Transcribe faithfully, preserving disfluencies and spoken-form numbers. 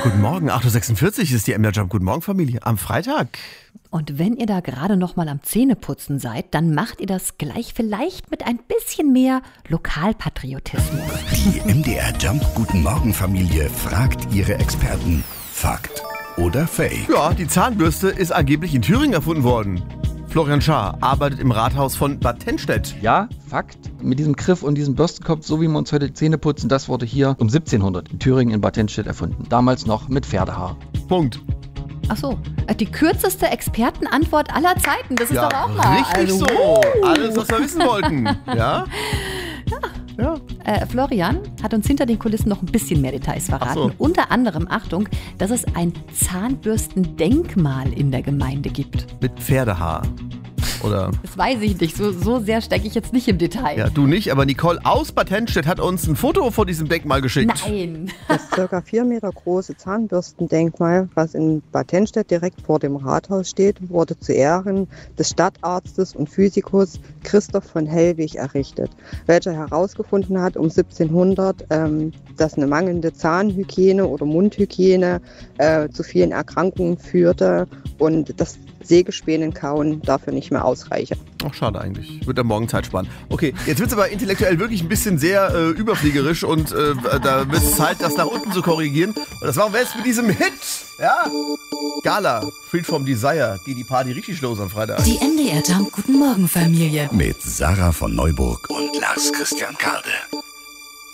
Guten Morgen, acht Uhr sechsundvierzig ist die M D R Jump. Guten Morgen, Familie. Am Freitag. Und wenn ihr da gerade noch mal am Zähneputzen seid, dann macht ihr das gleich vielleicht mit ein bisschen mehr Lokalpatriotismus. Die M D R Jump Guten Morgen Familie fragt ihre Experten. Fakt oder Fake? Ja, die Zahnbürste ist angeblich in Thüringen erfunden worden. Florian Schaar arbeitet im Rathaus von Bad Tennstedt. Ja, Fakt. Mit diesem Griff und diesem Bürstenkopf, so wie wir uns heute die Zähne putzen, das wurde hier um siebzehnhundert in Thüringen in Bad Tennstedt erfunden. Damals noch mit Pferdehaar. Punkt. Ach so, die kürzeste Expertenantwort aller Zeiten. Das ist Ja, doch auch mal. richtig Also, so. uh. Alles, was wir wissen wollten. Ja? Ja. Äh, Florian hat uns hinter den Kulissen noch ein bisschen mehr Details verraten. Ach so. Unter anderem, Achtung, dass es ein Zahnbürstendenkmal in der Gemeinde gibt. Mit Pferdehaar. Oder? Das weiß ich nicht. So, so sehr stecke ich jetzt nicht im Detail. Ja, du nicht, aber Nicole aus Bad Tennstedt hat uns ein Foto von diesem Denkmal geschickt. Nein. Das ca. vier Meter große Zahnbürstendenkmal, was in Bad Tennstedt direkt vor dem Rathaus steht, wurde zu Ehren des Stadtarztes und Physikers Christoph von Hellwig errichtet, welcher herausgefunden hat um siebzehnhundert, ähm, dass eine mangelnde Zahnhygiene oder Mundhygiene äh, zu vielen Erkrankungen führte und das Sägespänen-Kauen dafür nicht mehr ausreiche. Ach, schade eigentlich. Wird er morgen Zeit sparen. Okay, jetzt wird es aber intellektuell wirklich ein bisschen sehr äh, überfliegerisch und äh, da wird es Zeit, das nach unten zu korrigieren. Und das machen wir jetzt mit diesem Hit. Ja? Gala, Freed from Desire. Geht die Party richtig los am Freitag. Die M D R Jump Guten Morgen Familie. Mit Sarah von Neuburg und Lars Christian Karde.